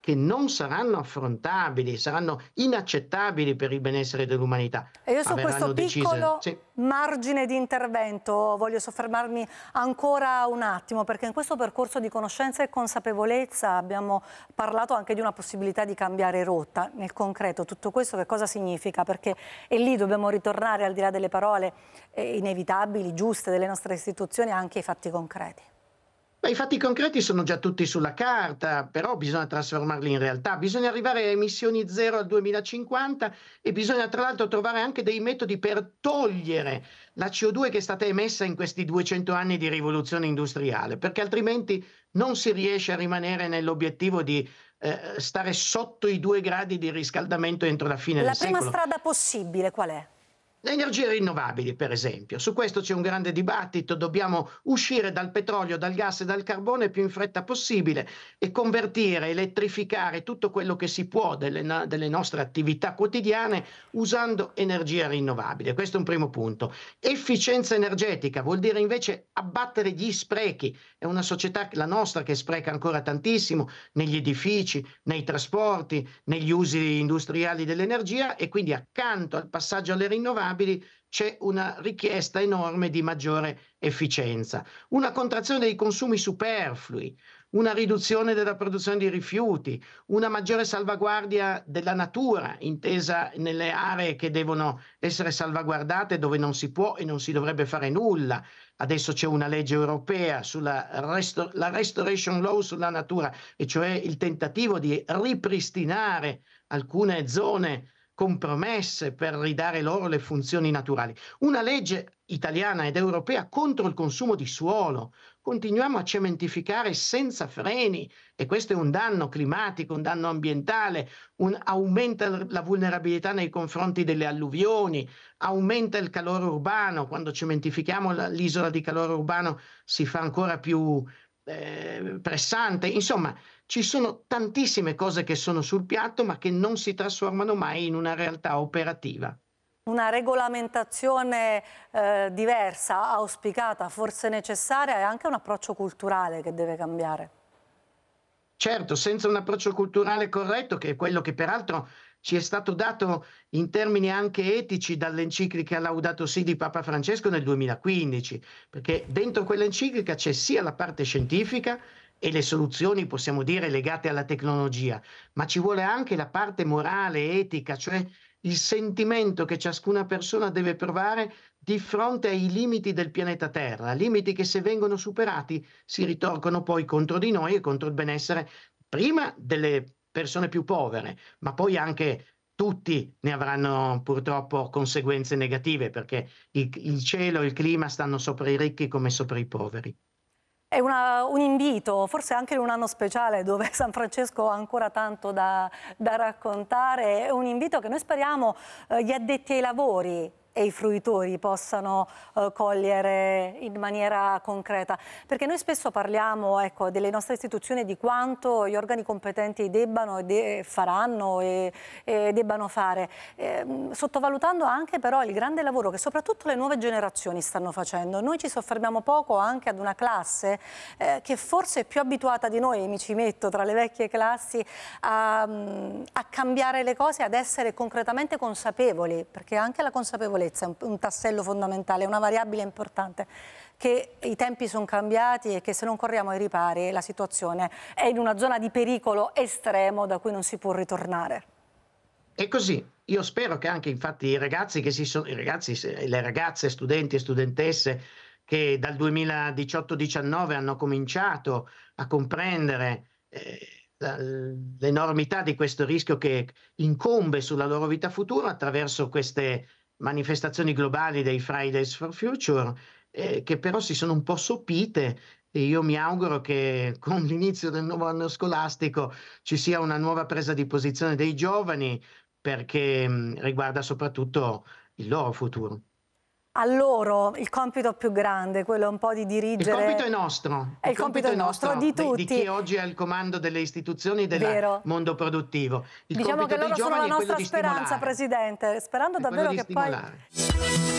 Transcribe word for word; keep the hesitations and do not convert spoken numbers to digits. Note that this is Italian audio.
che non saranno affrontabili, saranno inaccettabili per il benessere dell'umanità. E io Ma su questo verranno decise. piccolo Sì. margine di intervento voglio soffermarmi ancora un attimo, perché in questo percorso di conoscenza e consapevolezza abbiamo parlato anche di una possibilità di cambiare rotta. Nel concreto tutto questo che cosa significa? Perché e lì dobbiamo ritornare, al di là delle parole eh, inevitabili, giuste delle nostre istituzioni, anche ai fatti concreti. Beh, i fatti concreti sono già tutti sulla carta, però bisogna trasformarli in realtà. Bisogna arrivare a emissioni zero al duemilacinquanta e bisogna tra l'altro trovare anche dei metodi per togliere la C O due che è stata emessa in questi duecento anni di rivoluzione industriale, perché altrimenti non si riesce a rimanere nell'obiettivo di eh, stare sotto i due gradi di riscaldamento entro la fine La del prima secolo. strada possibile qual è? Le energie rinnovabili, per esempio. Su questo c'è un grande dibattito. Dobbiamo uscire dal petrolio, dal gas e dal carbone più in fretta possibile e convertire, elettrificare tutto quello che si può delle, na- delle nostre attività quotidiane usando energia rinnovabile. Questo è un primo punto. Efficienza energetica vuol dire invece abbattere gli sprechi. È una società, la nostra, che spreca ancora tantissimo negli edifici, nei trasporti, negli usi industriali dell'energia, e quindi accanto al passaggio alle rinnovabili c'è una richiesta enorme di maggiore efficienza, una contrazione dei consumi superflui, una riduzione della produzione di rifiuti, una maggiore salvaguardia della natura, intesa nelle aree che devono essere salvaguardate, dove non si può e non si dovrebbe fare nulla. Adesso c'è una legge europea sulla restor- la Restoration Law sulla natura, e cioè il tentativo di ripristinare alcune zone compromesse per ridare loro le funzioni naturali. Una legge italiana ed europea contro il consumo di suolo. Continuiamo a cementificare senza freni, e questo è un danno climatico, un danno ambientale, un, aumenta la vulnerabilità nei confronti delle alluvioni, aumenta il calore urbano. Quando cementifichiamo l'isola di calore urbano si fa ancora più eh, pressante. Insomma, ci sono tantissime cose che sono sul piatto, ma che non si trasformano mai in una realtà operativa. Una regolamentazione eh, diversa, auspicata, forse necessaria, e anche un approccio culturale che deve cambiare. Certo, senza un approccio culturale corretto, che è quello che peraltro ci è stato dato in termini anche etici dall'enciclica Laudato Si di Papa Francesco nel duemilaquindici, perché dentro quell'enciclica c'è sia la parte scientifica e le soluzioni, possiamo dire, legate alla tecnologia, ma ci vuole anche la parte morale, etica, cioè il sentimento che ciascuna persona deve provare di fronte ai limiti del pianeta Terra, limiti che, se vengono superati, si ritorcono poi contro di noi e contro il benessere prima delle persone più povere, ma poi anche tutti ne avranno purtroppo conseguenze negative, perché il, il cielo e il clima stanno sopra i ricchi come sopra i poveri. È una, un invito, forse anche in un anno speciale dove San Francesco ha ancora tanto da, da raccontare, è un invito che noi speriamo eh, gli addetti ai lavori e i fruitori possano eh, cogliere in maniera concreta, perché noi spesso parliamo, ecco, delle nostre istituzioni, di quanto gli organi competenti debbano e de faranno e, e debbano fare, eh, sottovalutando anche però il grande lavoro che soprattutto le nuove generazioni stanno facendo. Noi ci soffermiamo poco anche ad una classe eh, che forse è più abituata di noi, e mi ci metto tra le vecchie classi, a, a cambiare le cose, ad essere concretamente consapevoli, perché anche la consapevolezza è un, un tassello fondamentale, è una variabile importante, che i tempi sono cambiati e che se non corriamo ai ripari la situazione è in una zona di pericolo estremo da cui non si può ritornare. E così io spero che anche, infatti, i ragazzi che si sono, i ragazzi, le ragazze, studenti e studentesse che dal duemiladiciotto diciannove hanno cominciato a comprendere eh, l'enormità di questo rischio che incombe sulla loro vita futura, attraverso queste manifestazioni globali dei Fridays for Future, eh, che però si sono un po' sopite, e io mi auguro che con l'inizio del nuovo anno scolastico ci sia una nuova presa di posizione dei giovani, perché mh, riguarda soprattutto il loro futuro. A loro il compito più grande, quello un po' di Il dirigere. compito è nostro, È il il compito compito è è nostro, nostro di di, di chi tutti. oggi è al comando delle istituzioni e del Vero. mondo produttivo. Il Diciamo compito che dei loro sono la giovani è quello nostra di speranza, stimolare, Presidente, sperando è quello davvero di che poi stimolare.